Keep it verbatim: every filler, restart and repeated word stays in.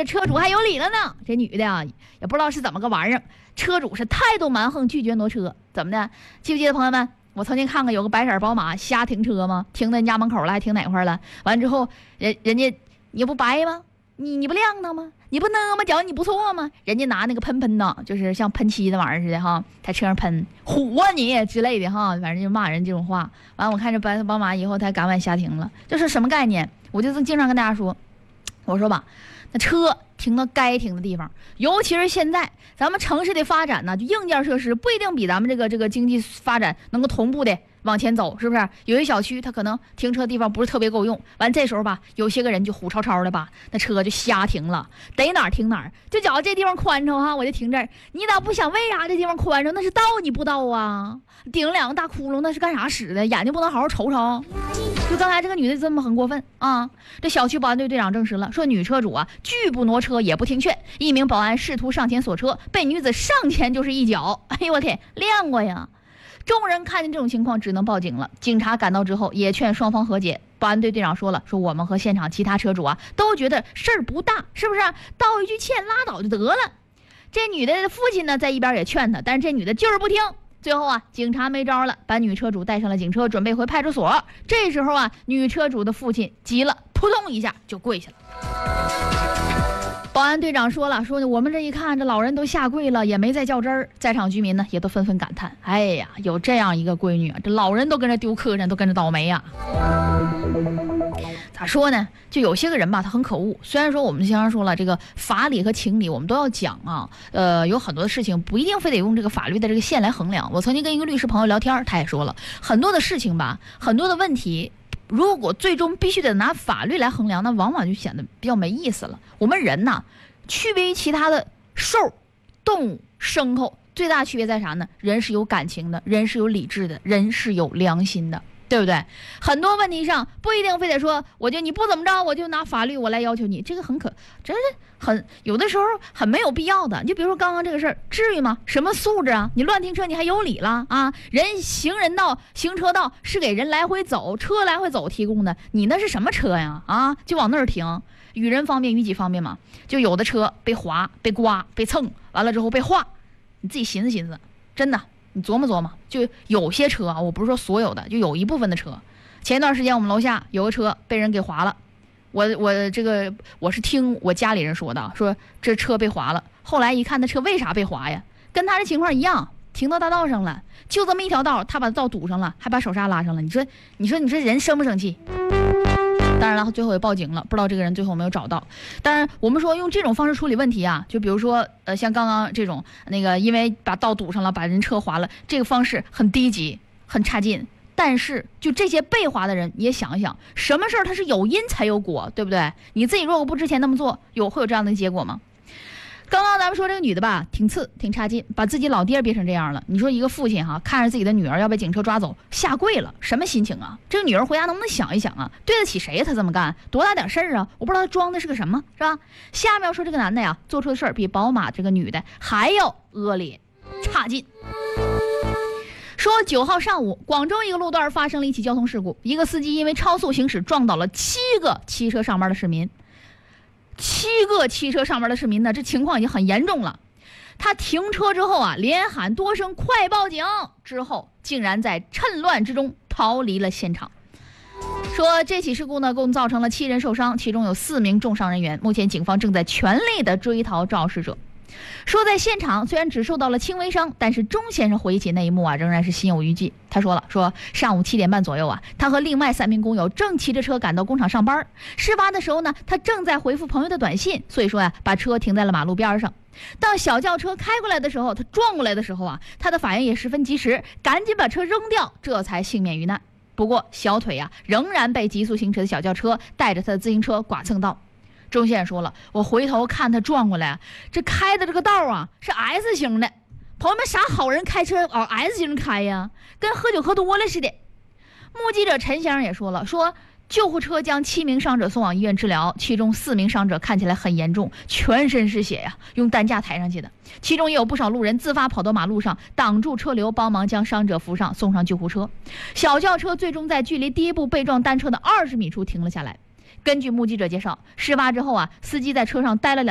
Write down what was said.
这车主还有理了呢。这女的啊，也不知道是怎么个玩意儿，车主是态度蛮横，拒绝挪车。怎么的？记不记得朋友们？我曾经看过有个白色宝马瞎停车吗？停到人家门口了，还停哪块了？完之后，人人家你不白吗？你你不亮他吗？你不那么讲你不错吗？人家拿那个喷喷呢，就是像喷漆的玩意儿似的哈，在车上喷唬啊你之类的哈，反正就骂人这种话。完我看这白色宝马以后他敢往瞎停了，这是什么概念？我就经常跟大家说，我说吧，那车停到该停的地方，尤其是现在咱们城市的发展呢，就硬件设施不一定比咱们这个这个经济发展能够同步的往前走，是不是？有些小区它可能停车地方不是特别够用，完这时候吧，有些个人就虎超超的吧，那车就瞎停了，逮哪儿停哪儿，就觉得这地方宽敞哈，我就停这儿。你咋不想为啥这地方宽敞？那是道你不道啊？顶两个大窟窿那是干啥使的？眼睛不能好好瞅瞅？就刚才这个女的这么很过分啊！这小区保安队队长证实了，说女车主啊拒不挪车也不听劝，一名保安试图上前锁车，被女子上前就是一脚。哎呦我天，练过呀！众人看见这种情况，只能报警了。警察赶到之后，也劝双方和解。保安队队长说了，说我们和现场其他车主啊都觉得事儿不大，是不是？道一句歉拉倒就得了。这女的父亲呢在一边也劝她，但是这女的就是不听。最后啊，警察没招了，把女车主带上了警车，准备回派出所。这时候啊，女车主的父亲急了，扑通一下就跪下了。保安队长说了，说我们这一看，这老人都下跪了，也没再较真儿。在场居民呢，也都纷纷感叹：哎呀，有这样一个闺女啊，这老人都跟着丢客人，都跟着倒霉呀、啊。咋说呢？就有些个人吧，他很可恶。虽然说我们经常说了，这个法理和情理我们都要讲啊，呃，有很多的事情不一定非得用这个法律的这个线来衡量。我曾经跟一个律师朋友聊天，他也说了，很多的事情吧，很多的问题，如果最终必须得拿法律来衡量，那往往就显得比较没意思了。我们人呐，区别于其他的兽、动物、牲口，最大区别在啥呢？人是有感情的，人是有理智的，人是有良心的。对不对？很多问题上不一定非得说，我就你不怎么着，我就拿法律我来要求你，这个很可，真是很有的时候很没有必要的。你就比如说刚刚这个事儿，至于吗？什么素质啊？你乱停车，你还有理了啊？人行人道、行车道是给人来回走、车来回走提供的，你那是什么车呀？啊，就往那儿停，与人方便，与己方便嘛。就有的车被划、被刮、被蹭，完了之后被划，你自己寻思寻思，真的。你琢磨琢磨，就有些车啊，我不是说所有的，就有一部分的车。前一段时间我们楼下有个车被人给划了，我我这个我是听我家里人说的，说这车被划了。后来一看，那车为啥被划呀？跟他的情况一样，停到大道上了，就这么一条道，他把道堵上了，还把手刹拉上了。你说，你说，你说人生不生气？当然了，最后也报警了，不知道这个人最后没有找到。当然，我们说用这种方式处理问题啊，就比如说，呃，像刚刚这种那个，因为把道堵上了，把人车划了，这个方式很低级，很差劲。但是，就这些被划的人，也想一想，什么事儿它是有因才有果，对不对？你自己如果不之前那么做，有会有这样的结果吗？刚刚咱们说这个女的吧，挺次，挺差劲，把自己老爹憋成这样了。你说一个父亲哈，看着自己的女儿要被警车抓走，下跪了，什么心情啊？这个女儿回家能不能想一想啊？对得起谁呀？他这么干，多大点事儿啊？我不知道他装的是个什么，是吧？下面要说这个男的呀，做出的事儿比宝马这个女的还要恶劣，差劲。说九号上午，广州一个路段发生了一起交通事故，一个司机因为超速行驶撞倒了七个骑车上班的市民。七个汽车上面的市民呢，这情况已经很严重了。他停车之后啊，连喊多声快报警，之后竟然在趁乱之中逃离了现场。说这起事故呢，共造成了七人受伤，其中有四名重伤人员。目前警方正在全力的追逃肇事者。说在现场虽然只受到了轻微伤，但是钟先生回忆起那一幕啊，仍然是心有余悸。他说了，说上午七点半左右啊，他和另外三名工友正骑着车赶到工厂上班。事发的时候呢，他正在回复朋友的短信，所以说呀、啊，把车停在了马路边上。当小轿车开过来的时候，他撞过来的时候啊，他的反应也十分及时，赶紧把车扔掉，这才幸免于难。不过小腿啊，仍然被急速行驶的小轿车带着他的自行车剐蹭到。钟先生说了，我回头看他撞过来，这开的这个道啊是 S 型的。朋友们，啥好人开车啊 S 型开呀？跟喝酒喝多了似的。目击者陈先生也说了，说救护车将七名伤者送往医院治疗，其中四名伤者看起来很严重，全身是血呀，用担架抬上去的。其中也有不少路人自发跑到马路上挡住车流，帮忙将伤者扶上，送上救护车。小轿车最终在距离第一部被撞单车的二十米处停了下来。根据目击者介绍，事发之后啊，司机在车上待了两